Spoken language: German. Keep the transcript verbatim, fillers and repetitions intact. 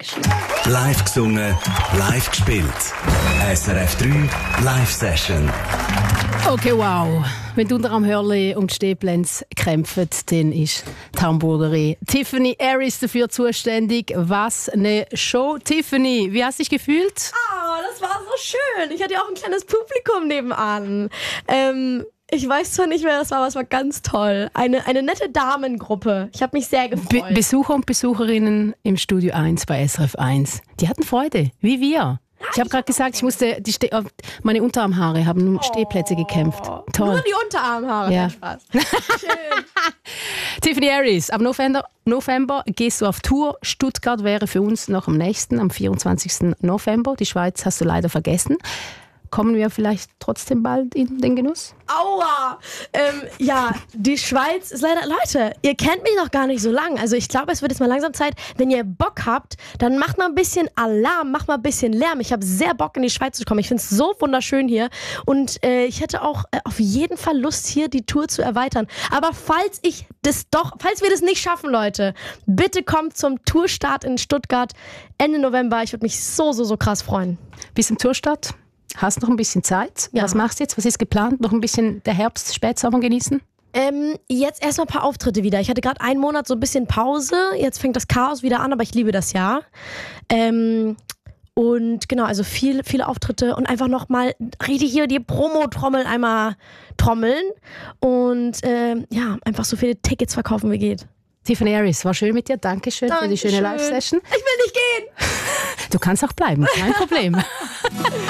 Dankeschön. Live gesungen, live gespielt. S R F drei Live-Session. Okay, wow. Wenn die Unterarm Hörli und die Stehplätze kämpfen, dann ist die Hamburgerin Tiffany Harris dafür zuständig. Was eine Show. Tiffany, wie hast du dich gefühlt? Ah, das war so schön. Ich hatte ja auch ein kleines Publikum nebenan. Ähm, ich weiß zwar nicht, wer das war, aber es war ganz toll. Eine, eine nette Damengruppe. Ich habe mich sehr gefreut. Be- Besucher und Besucherinnen im Studio eins bei S R F eins. Die hatten Freude, wie wir. Ich habe gerade gesagt, ich musste die Ste- meine Unterarmhaare haben um Stehplätze gekämpft. Toll. Nur die Unterarmhaare. Ja. Hat Spaß. Schön. Tiffany Harris, am November, November gehst du auf Tour. Stuttgart wäre für uns noch am nächsten, am vierundzwanzigsten November. Die Schweiz hast du leider vergessen. Kommen wir vielleicht trotzdem bald in den Genuss? Aua! Ähm, ja, die Schweiz ist leider... Leute, ihr kennt mich noch gar nicht so lang. Also ich glaube, es wird jetzt mal langsam Zeit, wenn ihr Bock habt, dann macht mal ein bisschen Alarm, macht mal ein bisschen Lärm. Ich habe sehr Bock, in die Schweiz zu kommen. Ich finde es so wunderschön hier. Und äh, ich hätte auch äh, auf jeden Fall Lust, hier die Tour zu erweitern. Aber falls ich das doch... Falls wir das nicht schaffen, Leute, bitte kommt zum Tourstart in Stuttgart Ende November. Ich würde mich so, so, so krass freuen. Bis zum Tourstart? Hast noch ein bisschen Zeit? Ja. Was machst du jetzt? Was ist geplant? Noch ein bisschen der Herbst, Spätsommer genießen? Ähm, jetzt erstmal ein paar Auftritte wieder. Ich hatte gerade einen Monat so ein bisschen Pause. Jetzt fängt das Chaos wieder an, aber ich liebe das Jahr. Ähm, und genau, also viel, viele Auftritte und einfach nochmal richtig hier die Promo-Trommel einmal trommeln und ähm, ja, einfach so viele Tickets verkaufen wie geht. Tiffany Harris, war schön mit dir. Dankeschön, für die schöne Dankeschön. Live-Session. Ich will nicht gehen! Du kannst auch bleiben, kein Problem.